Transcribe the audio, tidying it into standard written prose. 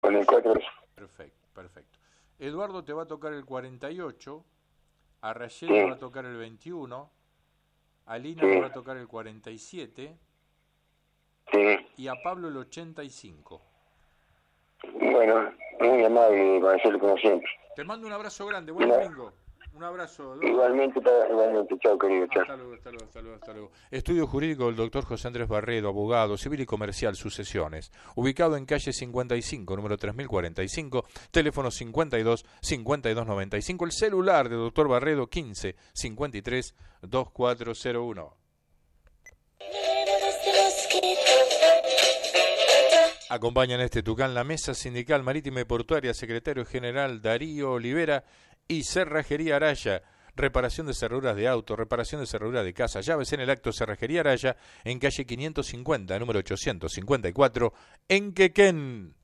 Con el 4. Perfecto, perfecto. Eduardo te va a tocar el 48, a Rayel Sí. le va a tocar el 21, a Lina Sí. le va a tocar el 47 Sí. y a Pablo el 85. Bueno, muy amable, Marcelo, como siempre. Te mando un abrazo grande, buen Igual- domingo. Un abrazo, Eduardo. Igualmente, chao, querido, chao. Hasta luego, hasta luego, hasta luego, hasta luego. Estudio Jurídico del doctor José Andrés Barredo, abogado, civil y comercial, sucesiones. Ubicado en calle 55, número 3045, teléfono 52 52 95. El celular de doctor Barredo, 15 53 2401. Acompañan este Tucán la Mesa Sindical Marítima y Portuaria, secretario general Darío Olivera y Cerrajería Araya. Reparación de cerraduras de auto, reparación de cerraduras de casa, llaves en el acto Cerrajería Araya, en calle 550, número 854, en Quequén.